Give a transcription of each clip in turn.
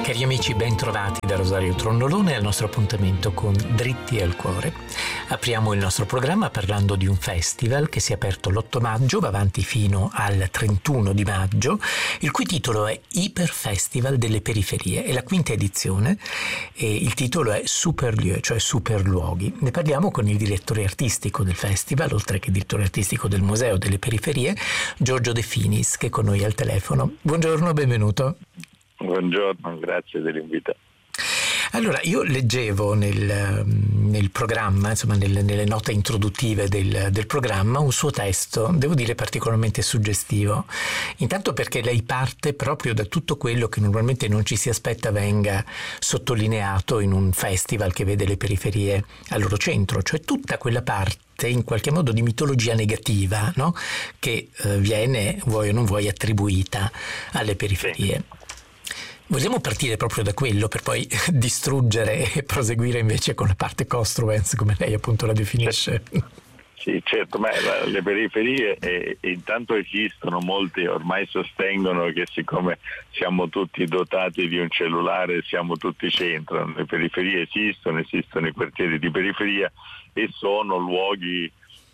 Cari amici, ben trovati da Rosario Trondolone al nostro appuntamento con Dritti al Cuore. Apriamo il nostro programma parlando di un festival che si è aperto l'8 maggio, va avanti fino al 31 di maggio, il cui titolo è Iper Festival delle Periferie, è la quinta edizione e il titolo è Superlieu, cioè Superluoghi. Ne parliamo con il direttore artistico del festival, oltre che direttore artistico del Museo delle Periferie, Giorgio De Finis, che è con noi al telefono. Buongiorno, benvenuto. Buongiorno, grazie dell'invito. Allora, io leggevo nel programma, insomma nelle note introduttive del programma, un suo testo, devo dire particolarmente suggestivo. Intanto perché lei parte proprio da tutto quello che normalmente non ci si aspetta venga sottolineato in un festival che vede le periferie al loro centro, cioè tutta quella parte in qualche modo di mitologia negativa, no? Che viene, vuoi o non vuoi, attribuita alle periferie. Vogliamo partire proprio da quello per poi distruggere e proseguire invece con la parte construens, come lei appunto la definisce? Sì, certo, ma le periferie intanto esistono, molti ormai sostengono che siccome siamo tutti dotati di un cellulare siamo tutti centro. Le periferie esistono i quartieri di periferia e sono luoghi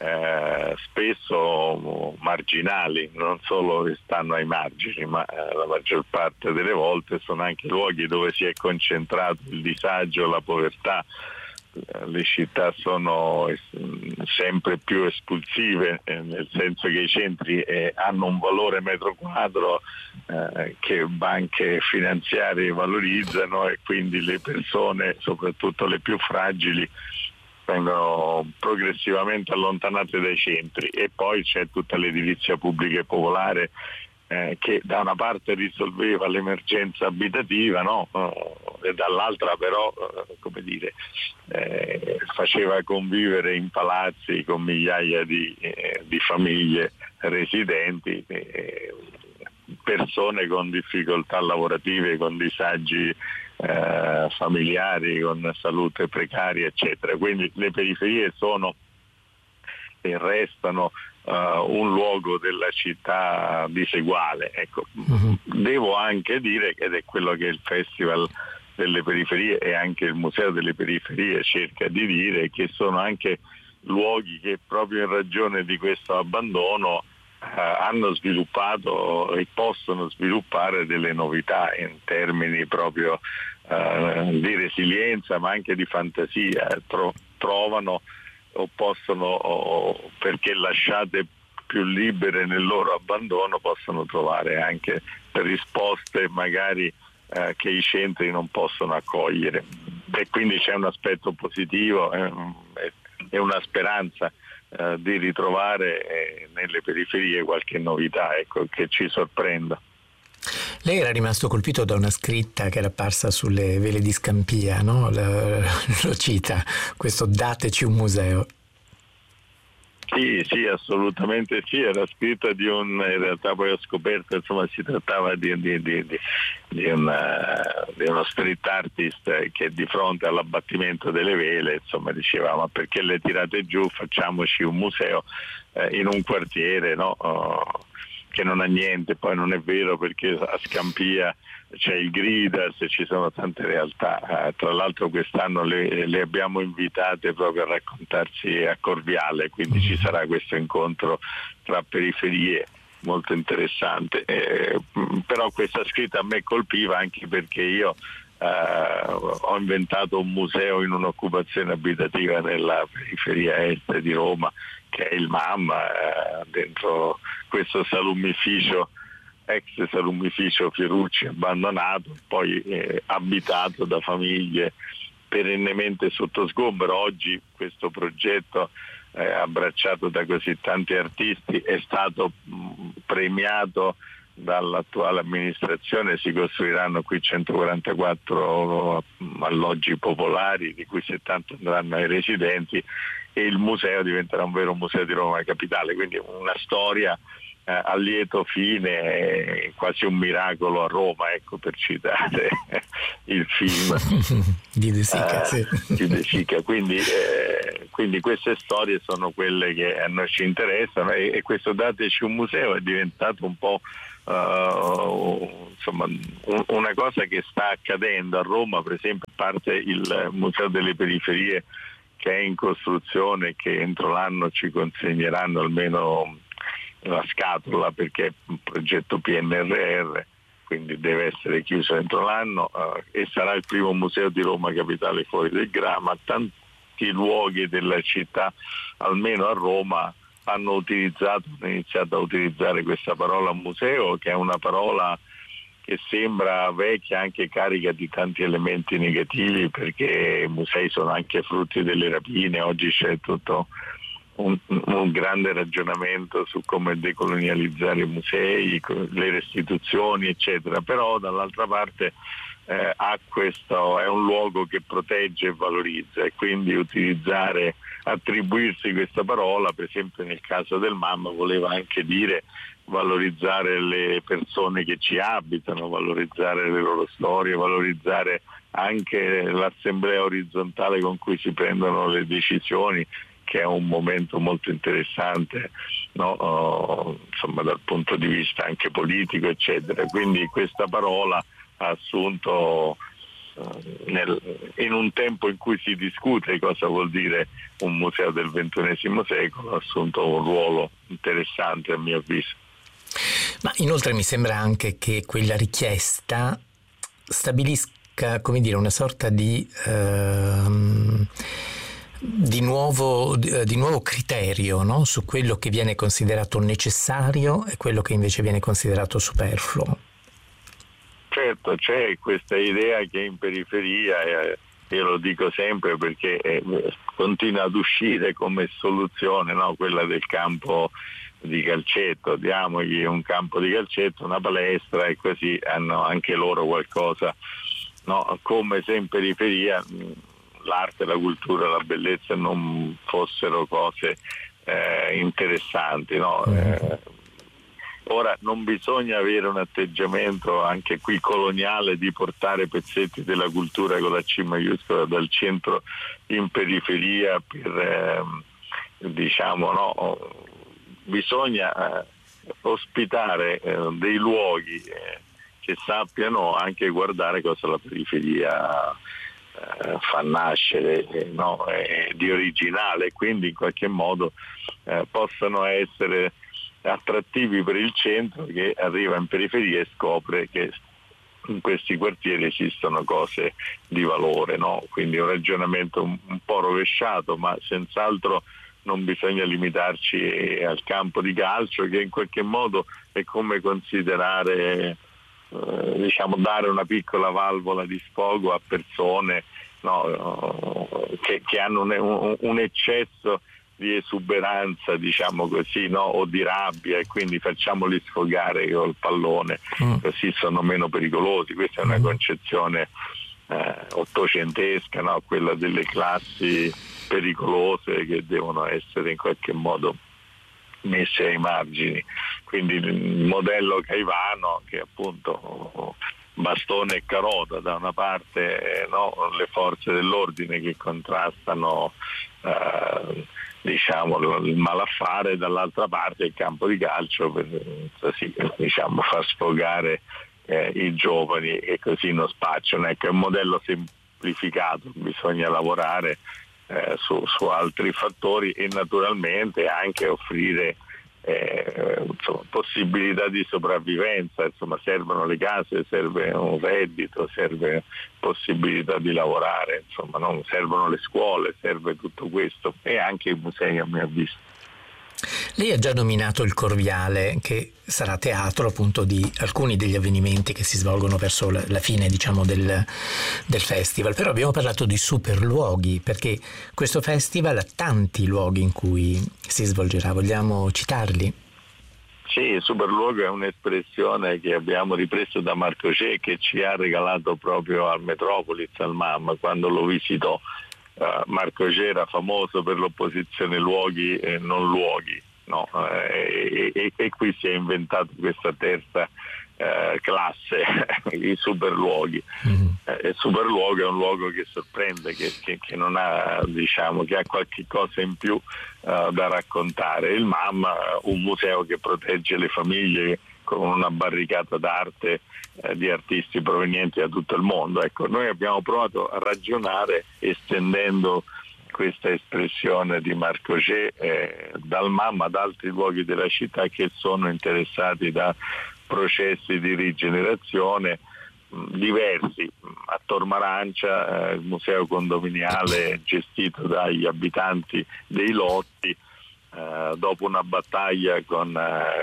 spesso marginali, non solo che stanno ai margini, ma la maggior parte delle volte sono anche luoghi dove si è concentrato il disagio, la povertà. Le città sono sempre più espulsive, nel senso che i centri hanno un valore metro quadro che banche finanziarie valorizzano e quindi le persone, soprattutto le più fragili, vengono progressivamente allontanate dai centri. E poi c'è tutta l'edilizia pubblica e popolare che da una parte risolveva l'emergenza abitativa, no? E dall'altra però faceva convivere in palazzi con migliaia di famiglie residenti, persone con difficoltà lavorative, con disagi familiari, con salute precaria, eccetera. Quindi le periferie sono e restano un luogo della città diseguale. Ecco. Devo anche dire, ed è quello che il Festival delle Periferie e anche il Museo delle Periferie cerca di dire, che sono anche luoghi che proprio in ragione di questo abbandono hanno sviluppato e possono sviluppare delle novità in termini proprio di resilienza, ma anche di fantasia. Trovano o possono, perché lasciate più libere nel loro abbandono, possono trovare anche risposte magari che i centri non possono accogliere, e quindi c'è un aspetto positivo e una speranza di ritrovare nelle periferie qualche novità, ecco, che ci sorprenda. Lei era rimasto colpito da una scritta che era apparsa sulle vele di Scampia, no? Lo cita, questo "dateci un museo". Sì, assolutamente sì, era scritta in realtà poi ho scoperto, insomma, si trattava di uno street artist che di fronte all'abbattimento delle vele, insomma, diceva: ma perché le tirate giù, facciamoci un museo in un quartiere, no? Che non ha niente. Poi non è vero, perché a Scampia c'è il Gridas e ci sono tante realtà. Tra l'altro quest'anno le abbiamo invitate proprio a raccontarsi a Corviale, quindi ci sarà questo incontro tra periferie molto interessante. Però questa scritta a me colpiva anche perché io ho inventato un museo in un'occupazione abitativa nella periferia est di Roma, che è il MAM, dentro questo salumificio, ex salumificio Fierucci, abbandonato, poi abitato da famiglie perennemente sotto sgombero. Oggi questo progetto, abbracciato da così tanti artisti, è stato premiato dall'attuale amministrazione. Si costruiranno qui 144 alloggi popolari, di cui 70 andranno ai residenti, e il museo diventerà un vero museo di Roma Capitale. Quindi una storia a lieto fine, quasi un miracolo a Roma, ecco, per citare il film di De Sica, sì. Di De Sica. Quindi queste storie sono quelle che a noi ci interessano, e questo Dateci un museo è diventato un po' insomma una cosa che sta accadendo a Roma. Per esempio, a parte il Museo delle Periferie che è in costruzione e che entro l'anno ci consegneranno almeno la scatola, perché è un progetto PNRR, quindi deve essere chiuso entro l'anno, e sarà il primo museo di Roma capitale fuori del Gra, ma tanti luoghi della città, almeno a Roma, hanno iniziato a utilizzare questa parola museo, che è una parola che sembra vecchia, anche carica di tanti elementi negativi, perché i musei sono anche frutti delle rapine. Oggi c'è tutto un grande ragionamento su come decolonializzare i musei, le restituzioni, eccetera, però dall'altra parte è un luogo che protegge e valorizza, e quindi attribuirsi questa parola, per esempio nel caso del MAM, voleva anche dire valorizzare le persone che ci abitano, valorizzare le loro storie, valorizzare anche l'assemblea orizzontale con cui si prendono le decisioni, che è un momento molto interessante, no? Insomma, dal punto di vista anche politico, eccetera. Quindi questa parola ha assunto, in un tempo in cui si discute cosa vuol dire un museo del XXI secolo, ha assunto un ruolo interessante, a mio avviso. Ma inoltre mi sembra anche che quella richiesta stabilisca, come dire, una sorta di nuovo criterio, no? Su quello che viene considerato necessario e quello che invece viene considerato superfluo. Certo, c'è questa idea che in periferia, io lo dico sempre perché continua ad uscire come soluzione, no? Quella del campo di calcetto, diamogli un campo di calcetto, una palestra, e così hanno anche loro qualcosa, no? Come se in periferia l'arte, la cultura, la bellezza non fossero cose interessanti, no? Ora non bisogna avere un atteggiamento anche qui coloniale di portare pezzetti della cultura con la C maiuscola dal centro in periferia per diciamo, no? Bisogna ospitare dei luoghi che sappiano anche guardare cosa la periferia fa nascere, no? Di originale, quindi in qualche modo possano essere attrattivi per il centro, che arriva in periferia e scopre che in questi quartieri esistono cose di valore, no? Quindi un ragionamento un po' rovesciato, ma senz'altro non bisogna limitarci al campo di calcio, che in qualche modo è come considerare, diciamo, dare una piccola valvola di sfogo a persone, no? che hanno un eccesso di esuberanza, diciamo così, no? O di rabbia, e quindi facciamoli sfogare col pallone, così sono meno pericolosi. Questa è una concezione ottocentesca, no? Quella delle classi pericolose che devono essere in qualche modo messe ai margini. Quindi il modello Caivano, che appunto bastone e carota, da una parte no, le forze dell'ordine che contrastano diciamo il malaffare, dall'altra parte il campo di calcio per così, diciamo, far sfogare i giovani, e così non spacciano. Ecco, è un modello semplificato, bisogna lavorare su altri fattori, e naturalmente anche offrire insomma, possibilità di sopravvivenza. Insomma, servono le case, serve un reddito, serve possibilità di lavorare, insomma, non servono le scuole, serve tutto questo, e anche i musei, a mio avviso. Lei ha già nominato il Corviale, che sarà teatro appunto di alcuni degli avvenimenti che si svolgono verso la fine, diciamo, del festival, però abbiamo parlato di superluoghi, perché questo festival ha tanti luoghi in cui si svolgerà. Vogliamo citarli? Sì, superluogo è un'espressione che abbiamo ripreso da Marco Cè, che ci ha regalato proprio al Metropolis, al MAM, quando lo visitò. Marco Cè era famoso per l'opposizione luoghi e non luoghi, no? E qui si è inventato questa terza classe, i superluoghi. Il superluogo è un luogo che sorprende, che non ha, diciamo, che ha qualche cosa in più da raccontare. Il MAM, un museo che protegge le famiglie con una barricata d'arte di artisti provenienti da tutto il mondo. Ecco, noi abbiamo provato a ragionare estendendo questa espressione di Marc Auger dal MAM ad altri luoghi della città che sono interessati da processi di rigenerazione diversi. A Tor Marancia, il museo condominiale gestito dagli abitanti dei lotti, dopo una battaglia con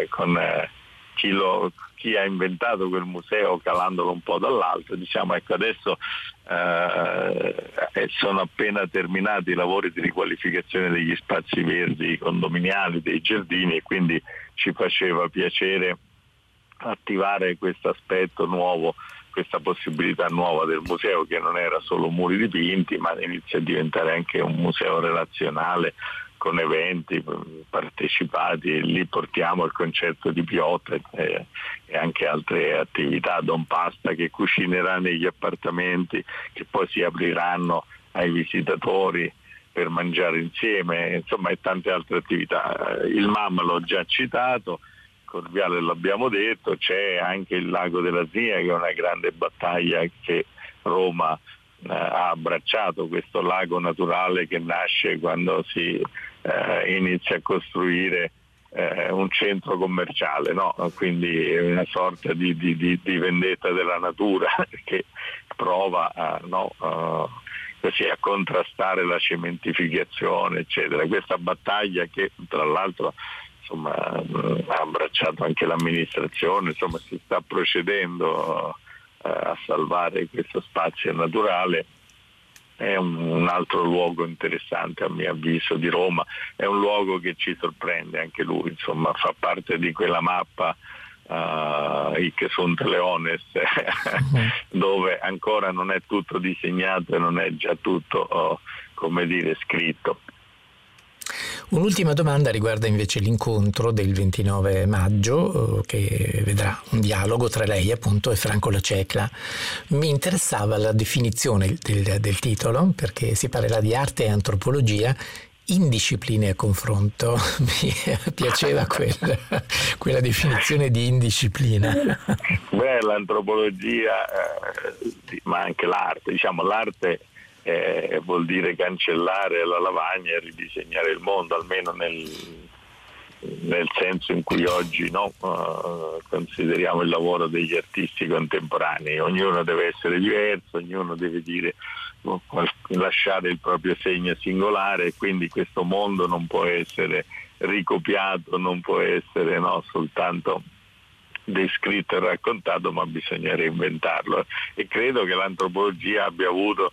chi ha inventato quel museo, calandolo un po' dall'alto, diciamo, ecco, adesso sono appena terminati i lavori di riqualificazione degli spazi verdi condominiali, dei giardini, e quindi ci faceva piacere attivare questo aspetto nuovo, questa possibilità nuova del museo, che non era solo muri dipinti, ma inizia a diventare anche un museo relazionale con eventi partecipati, e lì portiamo il concerto di Piotr e anche altre attività, Don Pasta che cucinerà negli appartamenti, che poi si apriranno ai visitatori per mangiare insieme, insomma, e tante altre attività. Il MAM l'ho già citato, Corviale l'abbiamo detto, c'è anche il Lago della Zia, che è una grande battaglia che Roma ha abbracciato, questo lago naturale che nasce quando si inizia a costruire un centro commerciale, no? Quindi è una sorta di vendetta della natura che prova così a contrastare la cementificazione, eccetera. Questa battaglia che tra l'altro, insomma, ha abbracciato anche l'amministrazione, insomma, si sta procedendo a salvare questo spazio naturale. È un altro luogo interessante, a mio avviso, di Roma. È un luogo che ci sorprende anche lui, insomma, fa parte di quella mappa Hic sunt leones dove ancora non è tutto disegnato e non è già tutto scritto. Un'ultima domanda riguarda invece l'incontro del 29 maggio che vedrà un dialogo tra lei appunto e Franco Lacecla. Mi interessava la definizione del titolo, perché si parlerà di arte e antropologia in discipline a confronto. Mi piaceva quella definizione di indisciplina. Beh, l'antropologia, ma anche l'arte, diciamo l'arte vuol dire cancellare la lavagna e ridisegnare il mondo, almeno nel senso in cui oggi consideriamo il lavoro degli artisti contemporanei. Ognuno deve essere diverso, ognuno deve lasciare il proprio segno singolare, e quindi questo mondo non può essere ricopiato, non può essere soltanto descritto e raccontato, ma bisogna reinventarlo. E credo che l'antropologia abbia avuto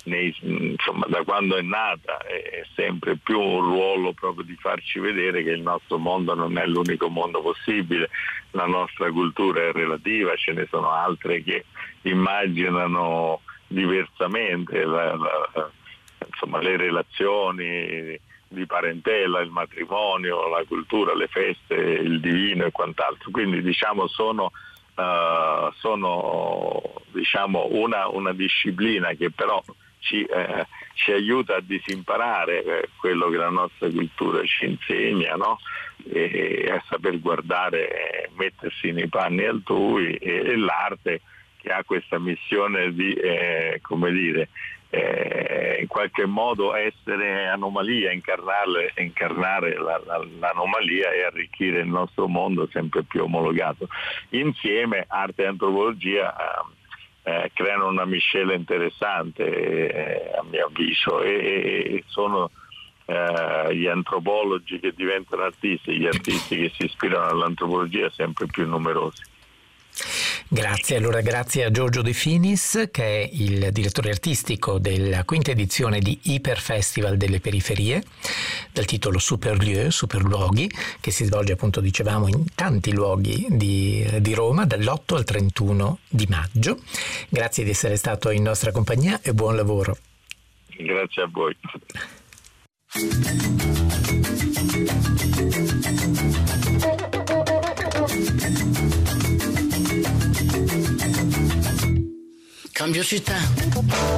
da quando è nata è sempre più un ruolo proprio di farci vedere che il nostro mondo non è l'unico mondo possibile, la nostra cultura è relativa, ce ne sono altre che immaginano diversamente le relazioni di parentela, il matrimonio, la cultura, le feste, il divino e quant'altro. Quindi sono una disciplina che però ci aiuta a disimparare quello che la nostra cultura ci insegna, no? E a saper guardare, mettersi nei panni altrui, e l'arte che ha questa missione di in qualche modo essere anomalia, incarnare l'anomalia e arricchire il nostro mondo sempre più omologato. Insieme arte e antropologia creano una miscela interessante, a mio avviso, e sono gli antropologi che diventano artisti, gli artisti che si ispirano all'antropologia sempre più numerosi. Grazie, allora grazie a Giorgio De Finis, che è il direttore artistico della quinta edizione di Iperfestival delle Periferie, dal titolo Superluoghi, che si svolge appunto, dicevamo, in tanti luoghi di Roma dall'8 al 31 di maggio. Grazie di essere stato in nostra compagnia e buon lavoro. Grazie a voi. Cambio città.